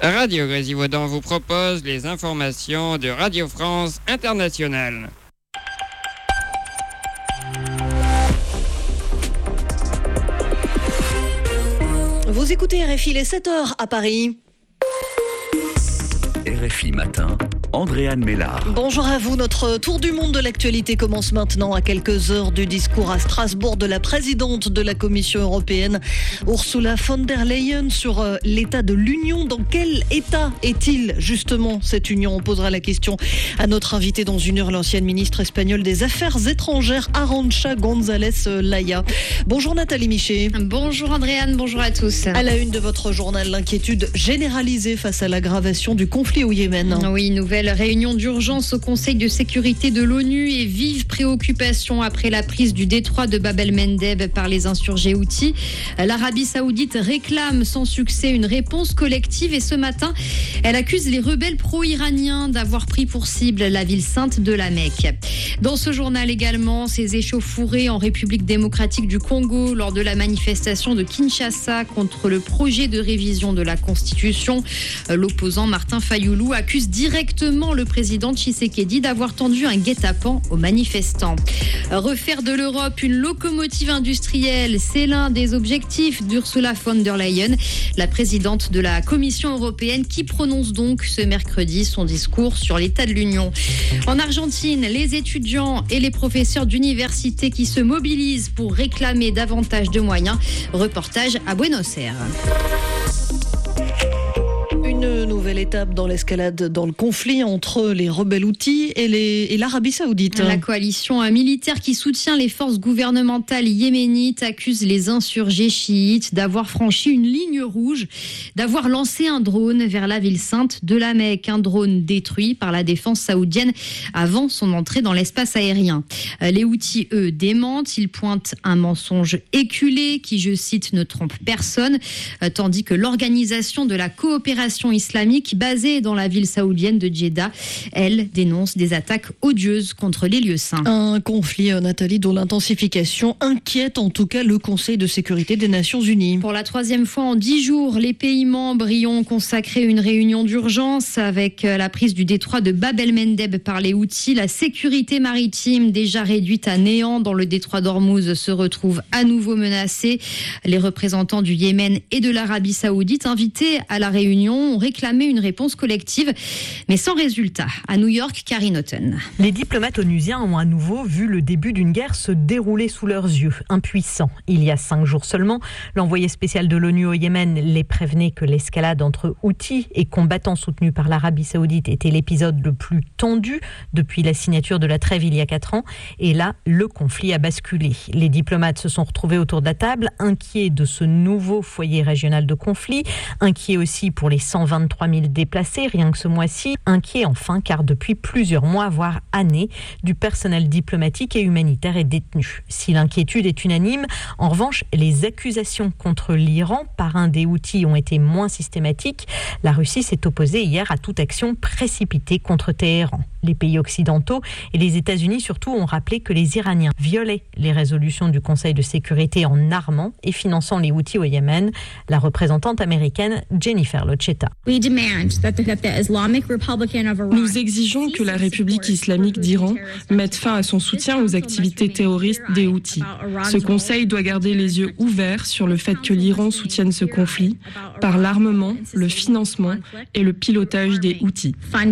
Radio Grésivaudan vous propose les informations de Radio France Internationale. Vous écoutez RFI, les 7h à Paris. RFI Matin, Andréane Mélard. Bonjour à vous, notre tour du monde de l'actualité commence maintenant à quelques heures du discours à Strasbourg de la présidente de la Commission européenne, Ursula von der Leyen, sur l'état de l'Union. Dans quel état est-il justement cette Union ? On posera la question à notre invitée dans une heure, l'ancienne ministre espagnole des Affaires étrangères, Arantxa González Laya. Bonjour Nathalie Michet. Bonjour Andréane, bonjour à tous. À la une de votre journal, l'inquiétude généralisée face à l'aggravation du conflit au Yémen. Oui, nouvelle réunion d'urgence au Conseil de sécurité de l'ONU et vive préoccupation après la prise du détroit de Bab el-Mandeb par les insurgés houthis. L'Arabie saoudite réclame sans succès une réponse collective et ce matin, elle accuse les rebelles pro-iraniens d'avoir pris pour cible la ville sainte de la Mecque. Dans ce journal également, ces échauffourées en République démocratique du Congo lors de la manifestation de Kinshasa contre le projet de révision de la Constitution. L'opposant Martin Fayoulou accuse directement le président Tshisekedi d'avoir tendu un guet-apens aux manifestants. Refaire de l'Europe une locomotive industrielle, c'est l'un des objectifs d'Ursula von der Leyen, la présidente de la Commission européenne, qui prononce donc ce mercredi son discours sur l'état de l'Union. En Argentine, les étudiants et les professeurs d'université qui se mobilisent pour réclamer davantage de moyens. Reportage à Buenos Aires. Une nouvelle étape dans l'escalade dans le conflit entre les rebelles houthis et l'Arabie saoudite. La coalition militaire qui soutient les forces gouvernementales yéménites accuse les insurgés chiites d'avoir franchi une ligne rouge, d'avoir lancé un drone vers la ville sainte de la Mecque. Un drone détruit par la défense saoudienne avant son entrée dans l'espace aérien. Les houthis, eux, démentent. Ils pointent un mensonge éculé qui, je cite, ne trompe personne, tandis que l'organisation de la coopération islamique basée dans la ville saoudienne de Djeddah, elle dénonce des attaques odieuses contre les lieux saints. Un conflit, Nathalie, dont l'intensification inquiète en tout cas le Conseil de sécurité des Nations Unies. Pour la 3e fois en 10 jours, les pays membres y ont consacré une réunion d'urgence avec la prise du détroit de Bab el-Mandeb par les Houthis. La sécurité maritime, déjà réduite à néant dans le détroit d'Ormuz, se retrouve à nouveau menacée. Les représentants du Yémen et de l'Arabie saoudite, invités à la réunion, ont réclamé une réponse collective, mais sans résultat. À New York, Karine Houghton. Les diplomates onusiens ont à nouveau vu le début d'une guerre se dérouler sous leurs yeux, impuissants. Il y a 5 jours seulement, l'envoyé spécial de l'ONU au Yémen les prévenait que l'escalade entre Houthis et combattants soutenus par l'Arabie saoudite était l'épisode le plus tendu depuis la signature de la trêve il y a 4 ans. Et là, le conflit a basculé. Les diplomates se sont retrouvés autour de la table, inquiets de ce nouveau foyer régional de conflit, inquiets aussi pour les 123 000 déplacés, rien que ce mois-ci. Inquiets enfin, car depuis plusieurs mois, voire années, du personnel diplomatique et humanitaire est détenu. Si l'inquiétude est unanime, en revanche, les accusations contre l'Iran par un des Houthis ont été moins systématiques. La Russie s'est opposée hier à toute action précipitée contre Téhéran. Les pays occidentaux et les États-Unis surtout ont rappelé que les Iraniens violaient les résolutions du Conseil de sécurité en armant et finançant les Houthis au Yémen. La représentante américaine Jennifer Locetta. Nous exigeons que la République islamique d'Iran mette fin à son soutien aux activités terroristes des Houthis. Ce Conseil doit garder les yeux ouverts sur le fait que l'Iran soutienne ce conflit par l'armement, le financement et le pilotage des Houthis.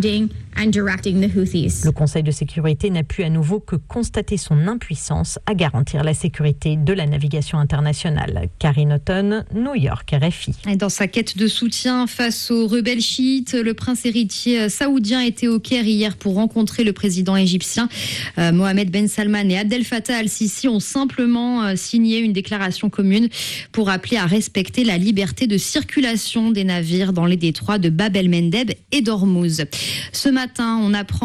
Le Conseil de sécurité n'a pu à nouveau que constater son impuissance à garantir la sécurité de la navigation internationale. Karine Houghton, New York, RFI. Et dans sa quête de soutien face aux rebelles chiites, le prince héritier saoudien était au Caire hier pour rencontrer le président égyptien. Mohamed Ben Salman et Abdel Fattah al-Sisi ont simplement signé une déclaration commune pour appeler à respecter la liberté de circulation des navires dans les détroits de Bab el-Mandeb et d'Ormuz. Ce matin, on apprend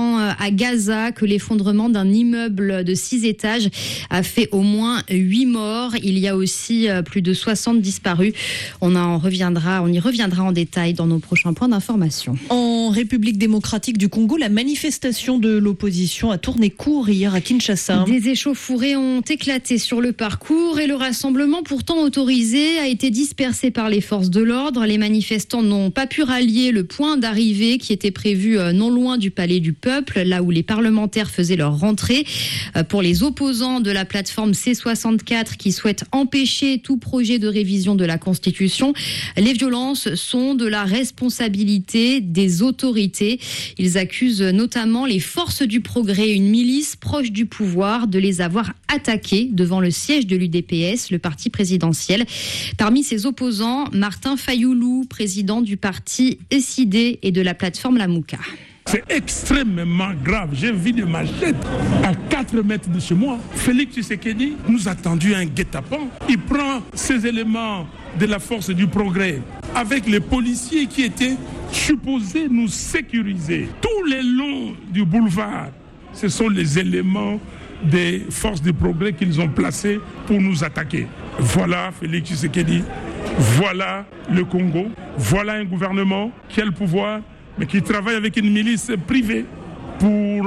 apprend à Gaza que l'effondrement d'un immeuble de 6 étages a fait au moins 8 morts. Il y a aussi plus de 60 disparus. On y reviendra en détail dans nos prochains points d'information. En République démocratique du Congo, la manifestation de l'opposition a tourné court hier à Kinshasa. Des échauffourées ont éclaté sur le parcours et le rassemblement pourtant autorisé a été dispersé par les forces de l'ordre. Les manifestants n'ont pas pu rallier le point d'arrivée qui était prévu non loin du Palais du Peuple, là où les parlementaires faisaient leur rentrée. Pour les opposants de la plateforme C64 qui souhaitent empêcher tout projet de révision de la Constitution, les violences sont de la responsabilité des autorités. Ils accusent notamment les forces du progrès, une milice proche du pouvoir, de les avoir attaqués devant le siège de l'UDPS, le parti présidentiel. Parmi ses opposants, Martin Fayoulou, président du parti SID et de la plateforme Lamouka. C'est extrêmement grave. J'ai vu des machettes à 4 mètres de chez moi. Félix Tshisekedi nous a tendu un guet-apens. Il prend ces éléments de la force du progrès avec les policiers qui étaient supposés nous sécuriser. Tout le long du boulevard, ce sont les éléments des forces du progrès qu'ils ont placés pour nous attaquer. Voilà Félix Tshisekedi, voilà le Congo, voilà un gouvernement qui a le pouvoir, mais qui travaille avec une milice privée pour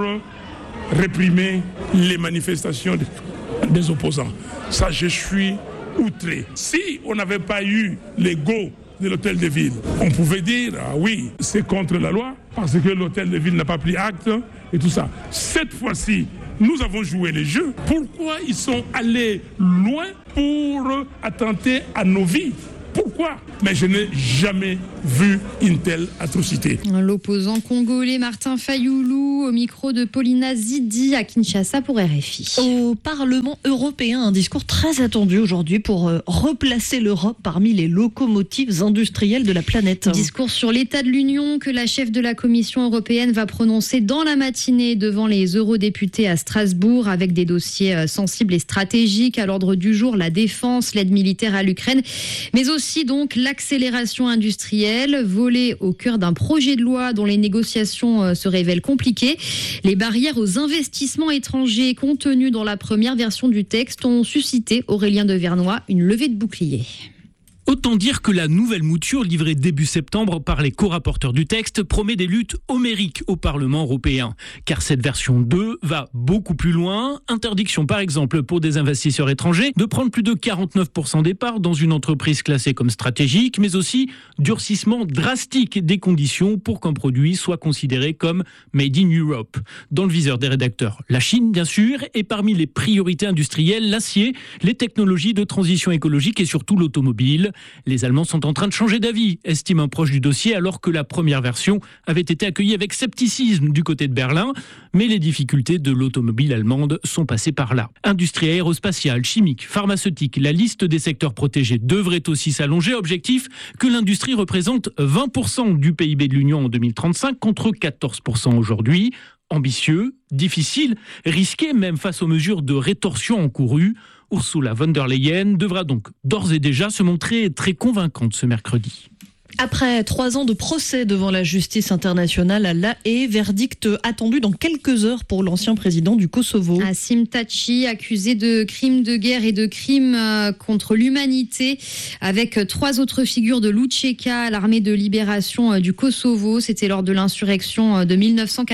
réprimer les manifestations des opposants. Ça, je suis outré. Si on n'avait pas eu les go de l'hôtel de ville, on pouvait dire, ah oui, c'est contre la loi, parce que l'hôtel de ville n'a pas pris acte et tout ça. Cette fois-ci, nous avons joué les jeux. Pourquoi ils sont allés loin pour attenter à nos vies ? Pourquoi ? Mais je n'ai jamais vu une telle atrocité. L'opposant congolais Martin Fayoulou au micro de Paulina Zidi à Kinshasa pour RFI. Au Parlement européen, un discours très attendu aujourd'hui pour replacer l'Europe parmi les locomotives industrielles de la planète. Discours sur l'état de l'Union que la chef de la Commission européenne va prononcer dans la matinée devant les eurodéputés à Strasbourg avec des dossiers sensibles et stratégiques. À l'ordre du jour, la défense, l'aide militaire à l'Ukraine, mais aussi donc l'accélération industrielle, volée au cœur d'un projet de loi dont les négociations se révèlent compliquées. Les barrières aux investissements étrangers contenues dans la première version du texte ont suscité, Aurélien de Vernoy, une levée de bouclier. Autant dire que la nouvelle mouture livrée début septembre par les co-rapporteurs du texte promet des luttes homériques au Parlement européen. Car cette version 2 va beaucoup plus loin. Interdiction par exemple pour des investisseurs étrangers de prendre plus de 49% des parts dans une entreprise classée comme stratégique, mais aussi durcissement drastique des conditions pour qu'un produit soit considéré comme Made in Europe. Dans le viseur des rédacteurs, la Chine bien sûr, et parmi les priorités industrielles, l'acier, les technologies de transition écologique et surtout l'automobile. Les Allemands sont en train de changer d'avis, estime un proche du dossier, alors que la première version avait été accueillie avec scepticisme du côté de Berlin. Mais les difficultés de l'automobile allemande sont passées par là. Industrie aérospatiale, chimique, pharmaceutique, la liste des secteurs protégés devrait aussi s'allonger. Objectif, que l'industrie représente 20% du PIB de l'Union en 2035 contre 14% aujourd'hui. Ambitieux, difficile, risqué même face aux mesures de rétorsion encourues. Ursula von der Leyen devra donc d'ores et déjà se montrer très convaincante ce mercredi. Après 3 ans de procès devant la justice internationale à La Haye, verdict attendu dans quelques heures pour l'ancien président du Kosovo. Haşim Tači, accusé de crimes de guerre et de crimes contre l'humanité, avec 3 autres figures de l'UÇK, l'armée de libération du Kosovo. C'était lors de l'insurrection de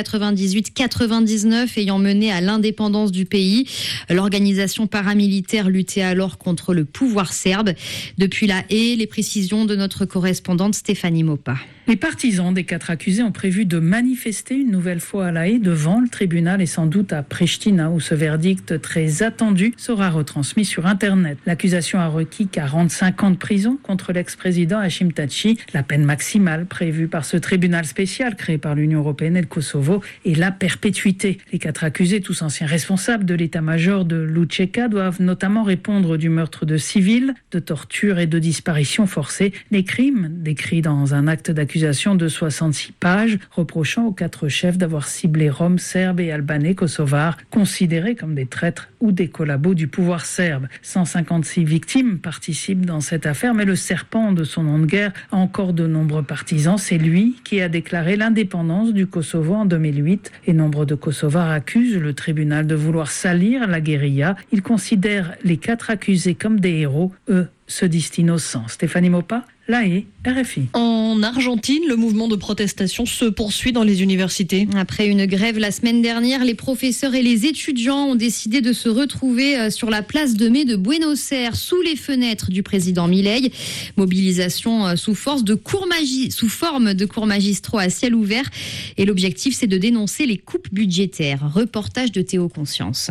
1998-99 ayant mené à l'indépendance du pays. L'organisation paramilitaire luttait alors contre le pouvoir serbe. Depuis La Haye, les précisions de notre correspondante Stéphanie Mopa. Les partisans des 4 accusés ont prévu de manifester une nouvelle fois à La Haye devant le tribunal et sans doute à Pristina où ce verdict très attendu sera retransmis sur Internet. L'accusation a requis 45 ans de prison contre l'ex-président Haşim Tači. La peine maximale prévue par ce tribunal spécial créé par l'Union européenne et le Kosovo est la perpétuité. Les 4 accusés, tous anciens responsables de l'état-major de l'UÇK, doivent notamment répondre du meurtre de civils, de torture et de disparition forcée, des crimes écrit dans un acte d'accusation de 66 pages, reprochant aux 4 chefs d'avoir ciblé Roms, Serbes et Albanais kosovars, considérés comme des traîtres ou des collabos du pouvoir serbe. 156 victimes participent dans cette affaire, mais le serpent de son nom de guerre a encore de nombreux partisans. C'est lui qui a déclaré l'indépendance du Kosovo en 2008 et nombre de Kosovars accusent le tribunal de vouloir salir la guérilla. Il considère les 4 accusés comme des héros. Eux se disent innocents. Stéphanie Mopa, La Haye, RFI. En Argentine, le mouvement de protestation se poursuit dans les universités. Après une grève la semaine dernière, les professeurs et les étudiants ont décidé de se retrouver sur la place de mai de Buenos Aires, sous les fenêtres du président Milei. Mobilisation sous forme de cours magistraux à ciel ouvert. Et l'objectif, c'est de dénoncer les coupes budgétaires. Reportage de Théo Conscience.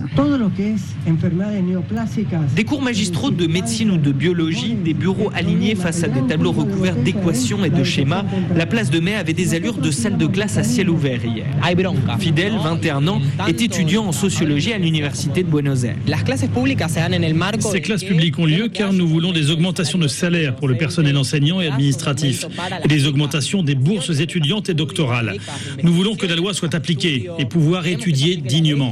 Des cours magistraux de médecine ou de biologie, des bureaux alignés face à des tableaux recouverts d'équations et de schémas, la place de Mai avait des allures de salle de classe à ciel ouvert hier. Fidel, 21 ans, est étudiant en sociologie à l'université de Buenos Aires. Ces classes publiques ont lieu car nous voulons des augmentations de salaire pour le personnel enseignant et administratif et des augmentations des bourses étudiantes et doctorales. Nous voulons que la loi soit appliquée et pouvoir étudier dignement.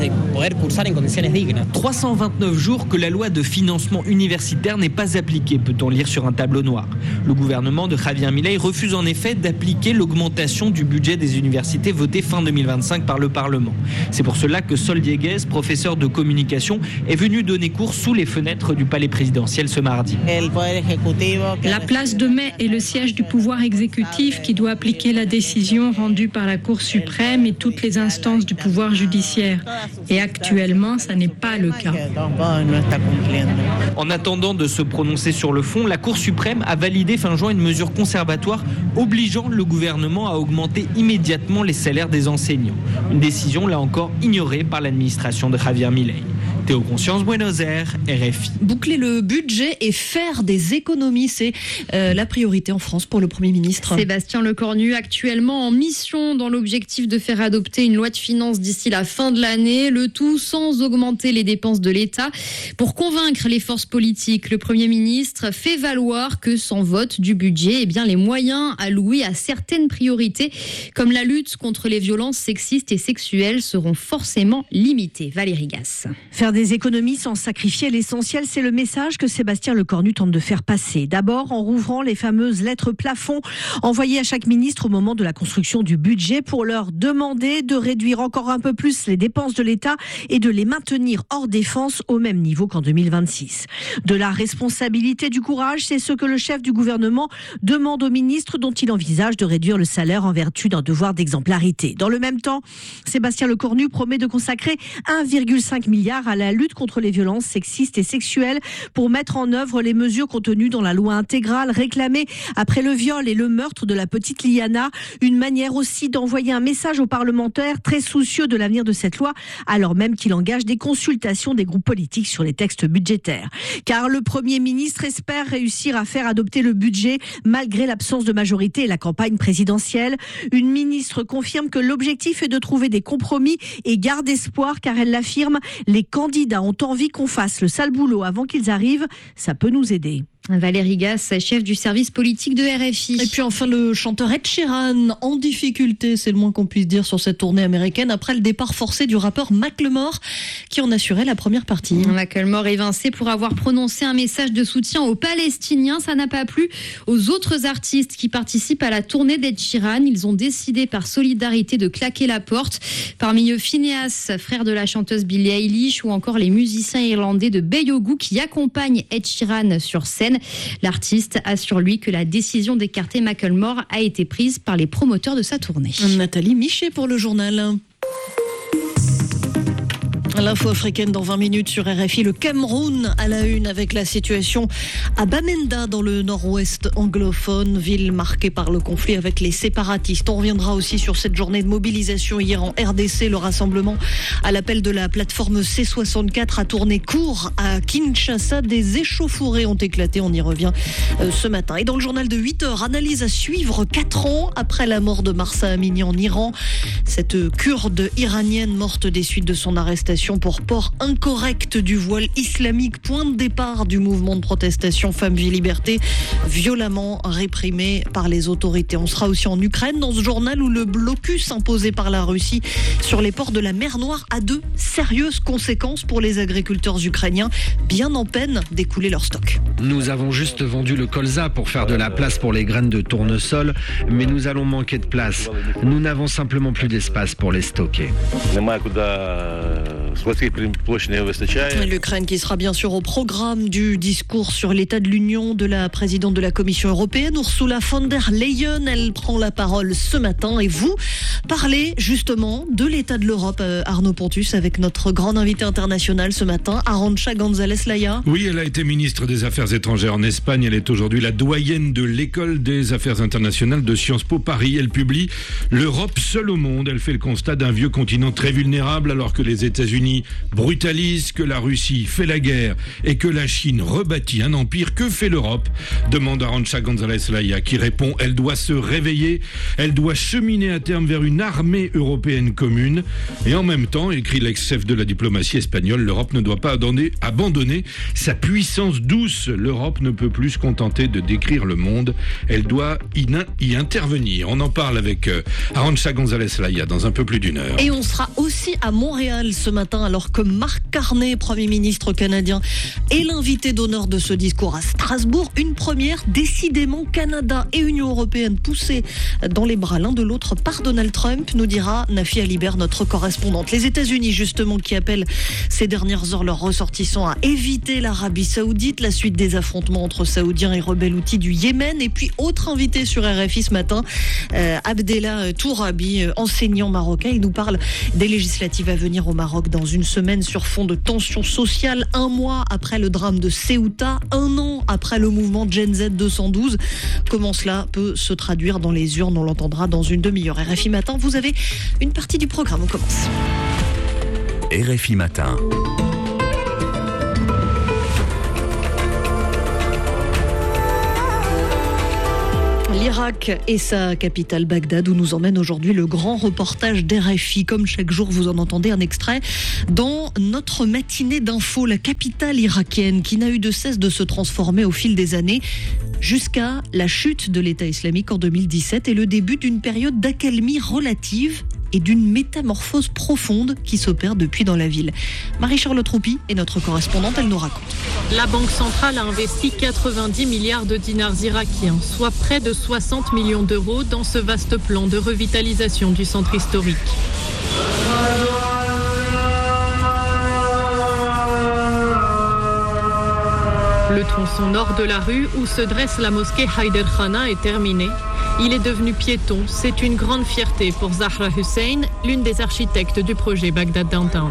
329 jours que la loi de financement universitaire n'est pas appliquée, peut-on lire sur un tableau noir. Le gouvernement de Javier Milei refuse en effet d'appliquer l'augmentation du budget des universités votée fin 2025 par le Parlement. C'est pour cela que Sol Dieguez, professeur de communication, est venu donner cours sous les fenêtres du palais présidentiel ce mardi. La place de Mai est le siège du pouvoir exécutif qui doit appliquer la décision rendue par la Cour suprême et toutes les instances du pouvoir judiciaire. Et actuellement, ça n'est pas le cas. En attendant de se prononcer sur le fond, la Cour suprême a validé fin juin une mesure conservatoire obligeant le gouvernement à augmenter immédiatement les salaires des enseignants. Une décision, là encore, ignorée par l'administration de Javier Milei. Théo Conscience, Buenos Aires, RFI. Boucler le budget et faire des économies, c'est la priorité en France pour le Premier ministre. Sébastien Lecornu, actuellement en mission dans l'objectif de faire adopter une loi de finances d'ici la fin de l'année, le tout sans augmenter les dépenses de l'État. Pour convaincre les forces politiques, le Premier ministre fait valoir que sans vote du budget, les moyens alloués à certaines priorités, comme la lutte contre les violences sexistes et sexuelles, seront forcément limités. Valérie Gasse. Faire des économies sans sacrifier l'essentiel, c'est le message que Sébastien Lecornu tente de faire passer. D'abord en rouvrant les fameuses lettres plafond envoyées à chaque ministre au moment de la construction du budget pour leur demander de réduire encore un peu plus les dépenses de l'État et de les maintenir hors défense au même niveau qu'en 2026. De la responsabilité, du courage, c'est ce que le chef du gouvernement demande aux ministres dont il envisage de réduire le salaire en vertu d'un devoir d'exemplarité. Dans le même temps, Sébastien Lecornu promet de consacrer 1,5 milliard à la lutte contre les violences sexistes et sexuelles pour mettre en œuvre les mesures contenues dans la loi intégrale réclamée après le viol et le meurtre de la petite Liana. Une manière aussi d'envoyer un message aux parlementaires très soucieux de l'avenir de cette loi, alors même qu'il engage des consultations des groupes politiques sur les textes budgétaires. Car le Premier ministre espère réussir à faire adopter le budget malgré l'absence de majorité et la campagne présidentielle. Une ministre confirme que l'objectif est de trouver des compromis et garde espoir car elle l'affirme, les candidats ont envie qu'on fasse le sale boulot avant qu'ils arrivent, ça peut nous aider. Valérie Gasse, chef du service politique de RFI. Et puis enfin le chanteur Ed Sheeran en difficulté, c'est le moins qu'on puisse dire sur cette tournée américaine après le départ forcé du rappeur Macklemore qui en assurait la première partie. Macklemore évincé pour avoir prononcé un message de soutien aux Palestiniens. Ça n'a pas plu aux autres artistes qui participent à la tournée d'Ed Sheeran. Ils ont décidé par solidarité de claquer la porte. Parmi eux Phineas, frère de la chanteuse Billie Eilish, ou encore les musiciens irlandais de Beyogu qui accompagnent Ed Sheeran sur scène. L'artiste assure lui que la décision d'écarter Macklemore a été prise par les promoteurs de sa tournée. Nathalie Michet pour le journal. L'info africaine dans 20 minutes sur RFI. Le Cameroun à la une avec la situation à Bamenda dans le nord-ouest anglophone, ville marquée par le conflit avec les séparatistes. On reviendra aussi sur cette journée de mobilisation hier en RDC. Le rassemblement à l'appel de la plateforme C64 a tourné court à Kinshasa. Des échauffourées ont éclaté, on y revient ce matin. Et dans le journal de 8h, analyse à suivre 4 ans après la mort de Mahsa Amini en Iran. Cette Kurde iranienne morte des suites de son arrestation condamnation pour port incorrect du voile islamique, point de départ du mouvement de protestation Femmes, Vie, Liberté, violemment réprimé par les autorités. On sera aussi en Ukraine dans ce journal où le blocus imposé par la Russie sur les ports de la mer Noire a de sérieuses conséquences pour les agriculteurs ukrainiens, bien en peine d'écouler leur stock. Nous avons juste vendu le colza pour faire de la place pour les graines de tournesol, mais nous allons manquer de place. Nous n'avons simplement plus d'espace pour les stocker. L'Ukraine qui sera bien sûr au programme du discours sur l'état de l'Union de la présidente de la Commission européenne, Ursula von der Leyen. Elle prend la parole ce matin et vous parlez justement de l'état de l'Europe, Arnaud Pontus, avec notre grande invitée internationale ce matin, Arantxa González Laya. Oui, elle a été ministre des Affaires étrangères en Espagne. Elle est aujourd'hui la doyenne de l'école des affaires internationales de Sciences Po Paris. Elle publie L'Europe seule au monde. Elle fait le constat d'un vieux continent très vulnérable alors que les États-Unis brutalisent, que la Russie fait la guerre et que la Chine rebâtit un empire. Que fait l'Europe ? Demande Arantxa González Laya, qui répond « Elle doit se réveiller, elle doit cheminer à terme vers une armée européenne commune. Et en même temps, écrit l'ex-chef de la diplomatie espagnole, l'Europe ne doit pas abandonner sa puissance douce. L'Europe ne peut plus se contenter de décrire le monde. Elle doit y intervenir. » On en parle avec Arantxa González Laya dans un peu plus d'une heure. Et on sera aussi à Montréal ce matin alors que Mark Carney, Premier ministre canadien, est l'invité d'honneur de ce discours à Strasbourg. Une première, décidément Canada et Union européenne poussés dans les bras l'un de l'autre par Donald Trump, nous dira Nafi Alibert, notre correspondante. Les États-Unis justement qui appellent ces dernières heures leurs ressortissants à éviter l'Arabie Saoudite, la suite des affrontements entre Saoudiens et rebelles houthis du Yémen. Et puis autre invité sur RFI ce matin, Abdellah Tourabi, enseignant marocain. Il nous parle des législatives à venir au Maroc dans une semaine sur fond de tensions sociales, un mois après le drame de Ceuta, un an après le mouvement Gen Z 212. Comment cela peut se traduire dans les urnes, on l'entendra dans une demi-heure. RFI Matin, vous avez une partie du programme, on commence. RFI Matin. L'Irak et sa capitale Bagdad, où nous emmène aujourd'hui le grand reportage d'RFI. Comme chaque jour, vous en entendez un extrait dans notre matinée d'infos. La capitale irakienne qui n'a eu de cesse de se transformer au fil des années jusqu'à la chute de l'État islamique en 2017 et le début d'une période d'accalmie relative et d'une métamorphose profonde qui s'opère depuis dans la ville. Marie-Charlotte Roupi est notre correspondante, elle nous raconte. La Banque centrale a investi 90 milliards de dinars irakiens, soit près de 60 millions d'euros dans ce vaste plan de revitalisation du centre historique. Le tronçon nord de la rue où se dresse la mosquée Haider Khana est terminé. Il est devenu piéton. C'est une grande fierté pour Zahra Hussein, l'une des architectes du projet Bagdad Downtown.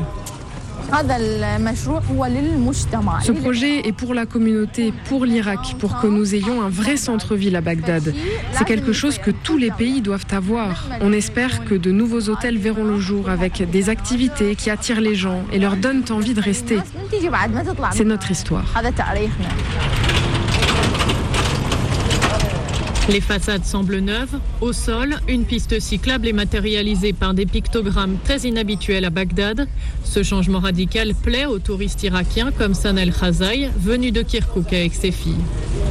Ce projet est pour la communauté, pour l'Irak, pour que nous ayons un vrai centre-ville à Bagdad. C'est quelque chose que tous les pays doivent avoir. On espère que de nouveaux hôtels verront le jour avec des activités qui attirent les gens et leur donnent envie de rester. C'est notre histoire. Les façades semblent neuves. Au sol, une piste cyclable est matérialisée par des pictogrammes très inhabituels à Bagdad. Ce changement radical plaît aux touristes irakiens comme Sana El Khazaï, venu de Kirkouk avec ses filles.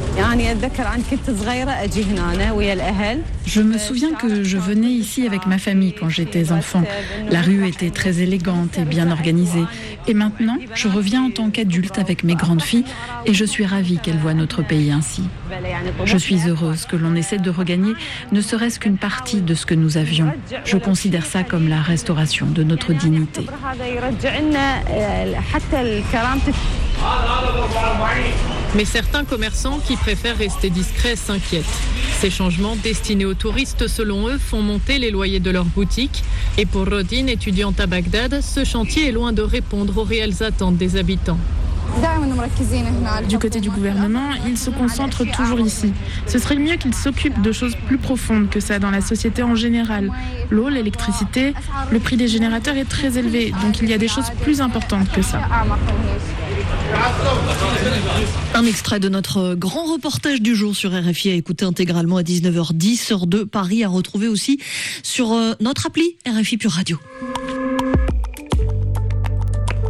Je me souviens que je venais ici avec ma famille quand j'étais enfant. La rue était très élégante et bien organisée. Et maintenant, je reviens en tant qu'adulte avec mes grandes filles et je suis ravie qu'elles voient notre pays ainsi. Je suis heureuse que l'on essaie de regagner ne serait-ce qu'une partie de ce que nous avions. Je considère ça comme la restauration de notre dignité. Mais certains commerçants qui préfèrent rester discrets s'inquiètent. Ces changements destinés aux touristes, selon eux, font monter les loyers de leurs boutiques. Et pour Rodine, étudiante à Bagdad, ce chantier est loin de répondre aux réelles attentes des habitants. Du côté du gouvernement, ils se concentrent toujours ici. Ce serait mieux qu'ils s'occupent de choses plus profondes que ça dans la société en général. L'eau, l'électricité, le prix des générateurs est très élevé, donc il y a des choses plus importantes que ça. Un extrait de notre grand reportage du jour sur RFI à écouter intégralement à 19h10, heure de Paris, à retrouver aussi sur notre appli RFI Pure Radio.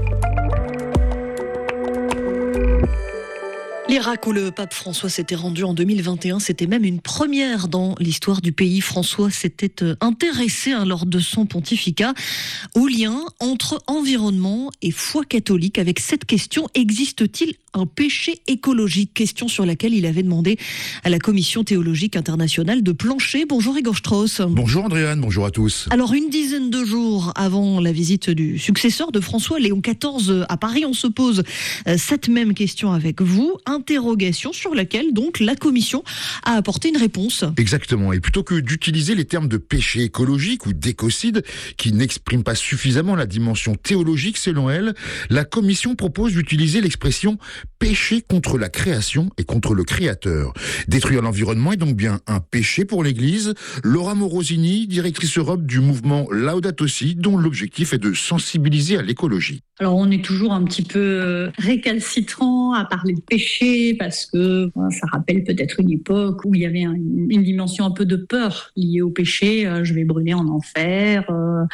L'Irak où le pape François s'était rendu en 2021, c'était même une première dans l'histoire du pays. François s'était intéressé lors de son pontificat au lien entre environnement et foi catholique avec cette question: existe-t-il un péché écologique? Question sur laquelle il avait demandé à la Commission théologique internationale de plancher. Bonjour Igor Strauss. Bonjour Andréane, bonjour à tous. Alors une dizaine de jours avant la visite du successeur de François, Léon XIV, à Paris, on se pose cette même question avec vous. Interrogation sur laquelle donc la Commission a apporté une réponse. Exactement, et plutôt que d'utiliser les termes de péché écologique ou d'écocide qui n'expriment pas suffisamment la dimension théologique selon elle, la Commission propose d'utiliser l'expression péché contre la création et contre le créateur. Détruire l'environnement est donc bien un péché pour l'Église. Laura Morosini, directrice Europe du mouvement Laudato Si, dont l'objectif est de sensibiliser à l'écologie. Alors on est toujours un petit peu récalcitrant à parler de péché parce que ça rappelle peut-être une époque où il y avait une dimension un peu de peur liée au péché. Je vais brûler en enfer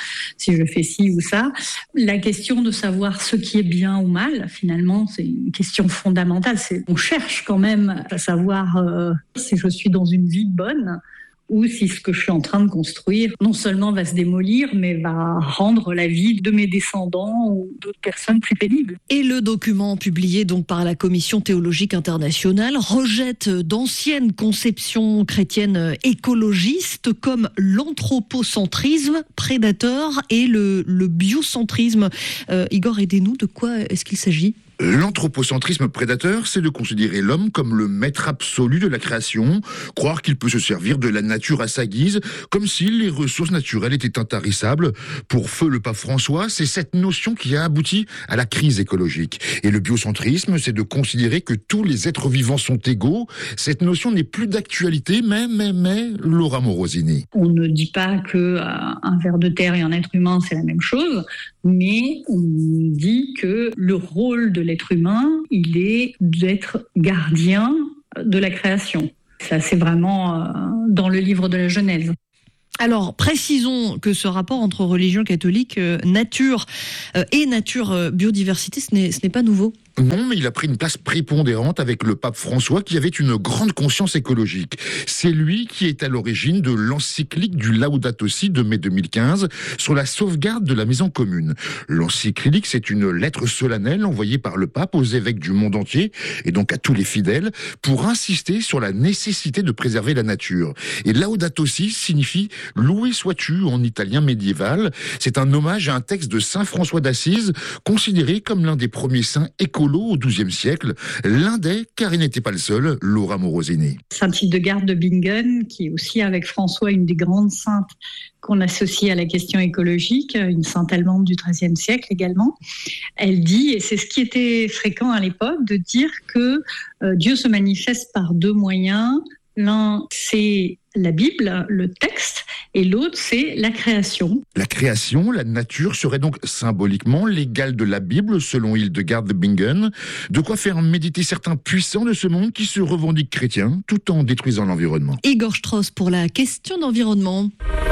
si je fais ci ou ça. La question de savoir ce qui est bien ou mal, finalement, c'est une question fondamentale. On cherche quand même à savoir si je suis dans une vie bonne ou si ce que je suis en train de construire non seulement va se démolir, mais va rendre la vie de mes descendants ou d'autres personnes plus pénibles. Et le document publié donc par la Commission théologique internationale rejette d'anciennes conceptions chrétiennes écologistes comme l'anthropocentrisme prédateur et le biocentrisme. Igor, aidez-nous, de quoi est-ce qu'il s'agit ? L'anthropocentrisme prédateur, c'est de considérer l'homme comme le maître absolu de la création, croire qu'il peut se servir de la nature à sa guise, comme si les ressources naturelles étaient intarissables. Pour feu le pape François, c'est cette notion qui a abouti à la crise écologique. Et le biocentrisme, c'est de considérer que tous les êtres vivants sont égaux. Cette notion n'est plus d'actualité, mais, Laura Morosini. On ne dit pas que un ver de terre et un être humain, c'est la même chose, mais on dit que le rôle de l'être humain, il est d'être gardien de la création. Ça, c'est vraiment dans le livre de la Genèse. Alors, précisons que ce rapport entre religion catholique, nature et nature biodiversité, ce n'est pas nouveau. Non, mais il a pris une place prépondérante avec le pape François qui avait une grande conscience écologique. C'est lui qui est à l'origine de l'encyclique du Laudato Si de mai 2015 sur la sauvegarde de la maison commune. L'encyclique, c'est une lettre solennelle envoyée par le pape aux évêques du monde entier et donc à tous les fidèles pour insister sur la nécessité de préserver la nature. Et Laudato Si signifie « Loué sois-tu » en italien médiéval. C'est un hommage à un texte de saint François d'Assise, considéré comme l'un des premiers saints écolo au XIIe siècle, l'un des, car il n'était pas le seul, Laura Morosini. Sainte Hildegarde de Bingen, qui est aussi avec François une des grandes saintes qu'on associe à la question écologique, une sainte allemande du XIIIe siècle également, elle dit, et c'est ce qui était fréquent à l'époque, de dire que Dieu se manifeste par deux moyens. L'un, c'est la Bible, le texte, et l'autre, c'est la création. La création, la nature, serait donc symboliquement l'égale de la Bible, selon Hildegarde de Bingen. De quoi faire méditer certains puissants de ce monde qui se revendiquent chrétiens, tout en détruisant l'environnement. Igor Strauss pour la question d'environnement.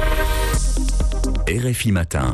RFI Matin.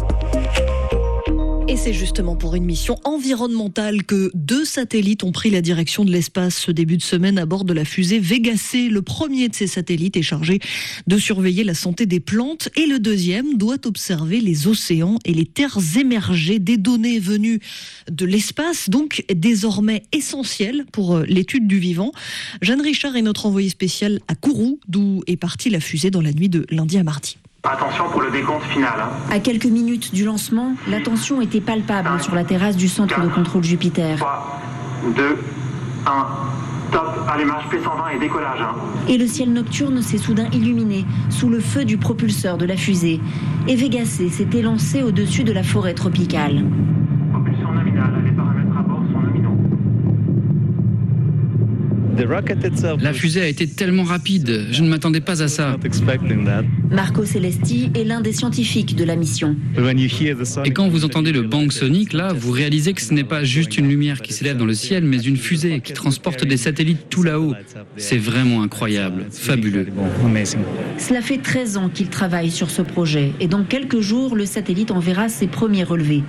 Et c'est justement pour une mission environnementale que 2 satellites ont pris la direction de l'espace ce début de semaine à bord de la fusée Vega C. Le premier de ces satellites est chargé de surveiller la santé des plantes et le deuxième doit observer les océans et les terres émergées, des données venues de l'espace, donc désormais essentielles pour l'étude du vivant. Jeanne Richard est notre envoyée spéciale à Kourou, d'où est partie la fusée dans la nuit de lundi à mardi. Attention pour le décompte final. À quelques minutes du lancement, la tension était palpable sur la terrasse du centre de contrôle Jupiter. 3, 2, 1, top, allumage P120 et décollage. Et le ciel nocturne s'est soudain illuminé sous le feu du propulseur de la fusée. Et Vega C s'était lancé au-dessus de la forêt tropicale. Propulsion nominale, les paramètres à bord sont nominaux. La fusée a été tellement rapide, je ne m'attendais pas à ça. Marco Celesti est l'un des scientifiques de la mission. Et quand vous entendez le bang sonique, là, vous réalisez que ce n'est pas juste une lumière qui s'élève dans le ciel, mais une fusée qui transporte des satellites tout là-haut. C'est vraiment incroyable, fabuleux. Cela fait 13 ans qu'il travaille sur ce projet et dans quelques jours, le satellite enverra ses premiers relevés.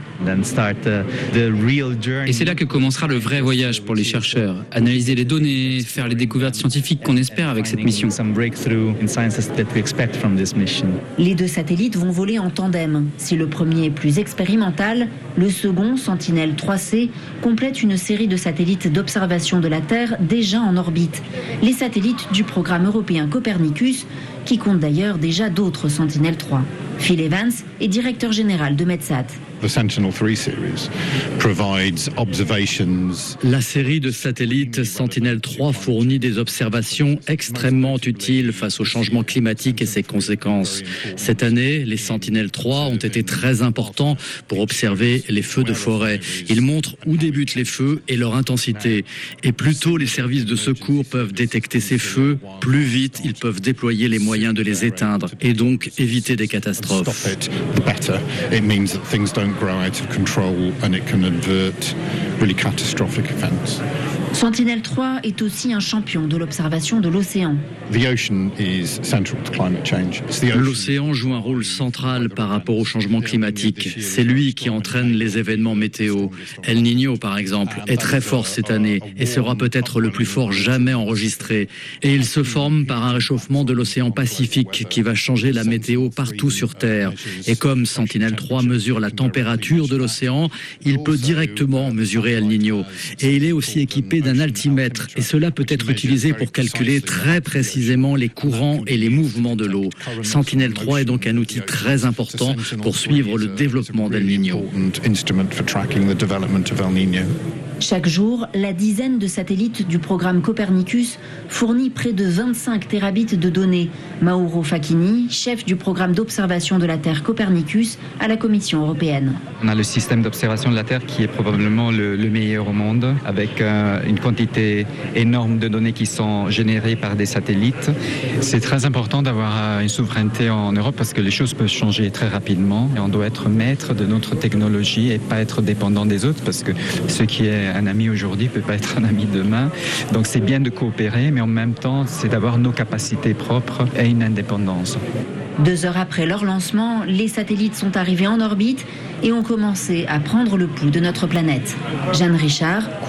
Et c'est là que commencera le vrai voyage pour les chercheurs. Analyser les données, faire les découvertes scientifiques qu'on espère avec cette mission. Les deux satellites vont voler en tandem. Si le premier est plus expérimental, le second, Sentinelle 3C, complète une série de satellites d'observation de la Terre déjà en orbite. Les satellites du programme européen Copernicus, qui compte d'ailleurs déjà d'autres Sentinelle 3. Phil Evans est directeur général de Metsat. La série de satellites Sentinel-3 fournit des observations extrêmement utiles face au changement climatique et ses conséquences. Cette année, les Sentinel-3 ont été très importants pour observer les feux de forêt. Ils montrent où débutent les feux et leur intensité. Et plus tôt les services de secours peuvent détecter ces feux, plus vite ils peuvent déployer les moyens de les éteindre et donc éviter des catastrophes. Sentinel 3 est aussi un champion de l'observation de l'océan. L'océan joue un rôle central par rapport au changement climatique. C'est lui qui entraîne les événements météo. El Niño, par exemple, est très fort cette année et sera peut-être le plus fort jamais enregistré. Et il se forme par un réchauffement de l'océan Pacifique qui va changer la météo partout sur Terre. Et comme Sentinel-3 mesure la température de l'océan, il peut directement mesurer El Niño. Et il est aussi équipé d'un altimètre et cela peut être utilisé pour calculer très précisément les courants et les mouvements de l'eau. Sentinel-3 est donc un outil très important pour suivre le développement d'El Niño. Chaque jour, la dizaine de satellites du programme Copernicus fournit près de 25 terabits de données. Mauro Facchini, chef du programme d'observation de la Terre Copernicus à la Commission européenne. On a le système d'observation de la Terre qui est probablement le meilleur au monde, avec une quantité énorme de données qui sont générées par des satellites. C'est très important d'avoir une souveraineté en Europe parce que les choses peuvent changer très rapidement. Et on doit être maître de notre technologie et pas être dépendant des autres parce que ce qui est un ami aujourd'hui ne peut pas être un ami demain. Donc c'est bien de coopérer, mais en même temps, c'est d'avoir nos capacités propres et une indépendance. 2 heures après leur lancement, les satellites sont arrivés en orbite et ont commencé à prendre le pouls de notre planète. Jeanne Richard,